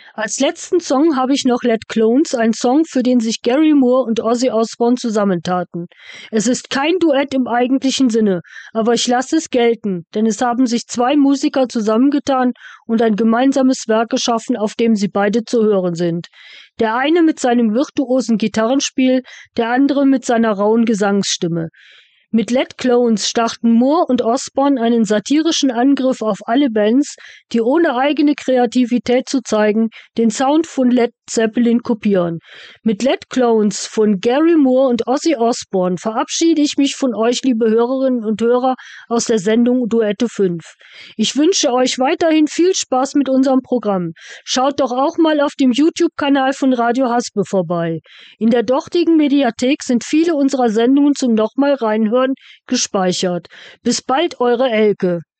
Als letzten Song habe ich noch Let Clones, ein Song, für den sich Gary Moore und Ozzy Osbourne zusammentaten. Es ist kein Duett im eigentlichen Sinne, aber ich lasse es gelten, denn es haben sich zwei Musiker zusammengetan und ein gemeinsames Werk geschaffen, auf dem sie beide zu hören sind. Der eine mit seinem virtuosen Gitarrenspiel, der andere mit seiner rauen Gesangsstimme. Mit Let Clones starten Moore und Osbourne einen satirischen Angriff auf alle Bands, die ohne eigene Kreativität zu zeigen, den Sound von Led Zeppelin kopieren. Mit Let Clones von Gary Moore und Ozzy Osbourne verabschiede ich mich von euch, liebe Hörerinnen und Hörer, aus der Sendung Duette 5. Ich wünsche euch weiterhin viel Spaß mit unserem Programm. Schaut doch auch mal auf dem YouTube-Kanal von Radio Haspe vorbei. In der dortigen Mediathek sind viele unserer Sendungen zum nochmal reinhören gespeichert. Bis bald, eure Elke.